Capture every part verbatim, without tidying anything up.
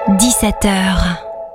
dix-sept heures.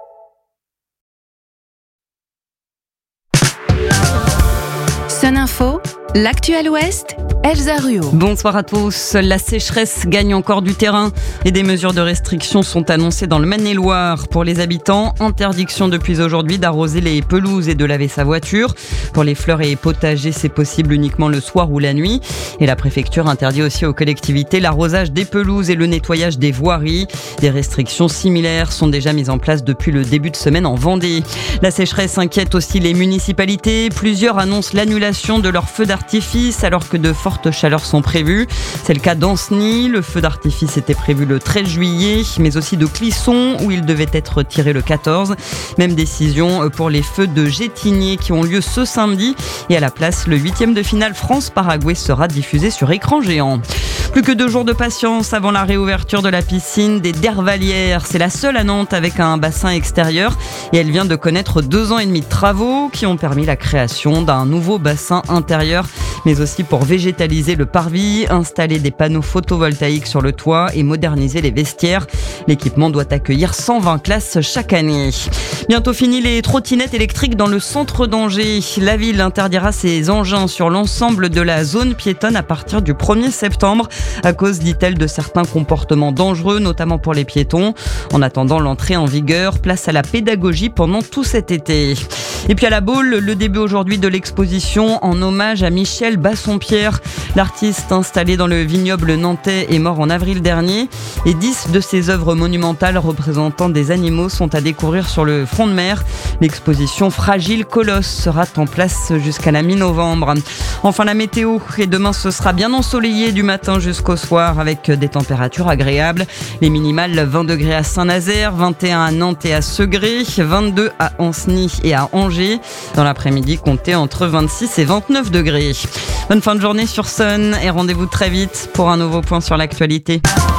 Sun Info, l'actuel Ouest, Elsa Ruot. Bonsoir à tous. La sécheresse gagne encore du terrain et des mesures de restriction sont annoncées dans le Maine-et-Loire. Pour les habitants, interdiction depuis aujourd'hui d'arroser les pelouses et de laver sa voiture. Pour les fleurs et potagers, c'est possible uniquement le soir ou la nuit. Et la préfecture interdit aussi aux collectivités l'arrosage des pelouses et le nettoyage des voiries. Des restrictions similaires sont déjà mises en place depuis le début de semaine en Vendée. La sécheresse inquiète aussi les municipalités. Plusieurs annoncent l'annulation de leurs feux d'artifice alors que de fortes chaleurs sont prévues. C'est le cas d'Ancenis. Le feu d'artifice était prévu le treize juillet, mais aussi de Clisson où il devait être tiré le quatorze. Même décision pour les feux de Gétigné qui ont lieu ce samedi. Et à la place, le huitième de finale France-Paraguay sera diffusé sur écran géant. Plus que deux jours de patience avant la réouverture de la piscine des Dervalières. C'est la seule à Nantes avec un bassin extérieur et elle vient de connaître deux ans et demi de travaux qui ont permis la création d'un nouveau bassin intérieur, mais aussi pour végétaliser le parvis, installer des panneaux photovoltaïques sur le toit et moderniser les vestiaires. L'équipement doit accueillir cent vingt classes chaque année. Bientôt fini les trottinettes électriques dans le centre d'Angers. La ville interdira ces engins sur l'ensemble de la zone piétonne à partir du premier septembre à cause, dit-elle, de certains comportements dangereux, notamment pour les piétons. En attendant l'entrée en vigueur, place à la pédagogie pendant tout cet été. Et puis à la Baule, le début aujourd'hui de l'exposition en hommage à Michel Bassompierre. L'artiste installé dans le vignoble nantais est mort en avril dernier et dix de ses œuvres monumentales représentant des animaux sont à découvrir sur le front de mer. L'exposition Fragile Colosse sera en place jusqu'à la mi-novembre. Enfin la météo, et demain ce sera bien ensoleillé du matin jusqu'au soir avec des températures agréables. Les minimales vingt degrés à Saint-Nazaire, vingt et un à Nantes et à Segré, vingt-deux à Ancenis et à Angers. Dans l'après-midi, comptez entre vingt-six et vingt-neuf degrés. Bonne fin de journée sur Sun et rendez-vous très vite pour un nouveau point sur l'actualité.